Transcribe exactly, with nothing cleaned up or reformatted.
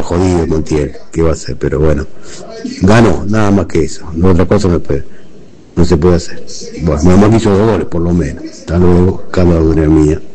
jodido Montiel, ¿qué va a hacer? Pero bueno, ganó, nada más que eso, no otra cosa no, puede, no se puede hacer. Bueno, mi mamá quiso dos goles por lo menos. Hasta luego, Carlos Mía.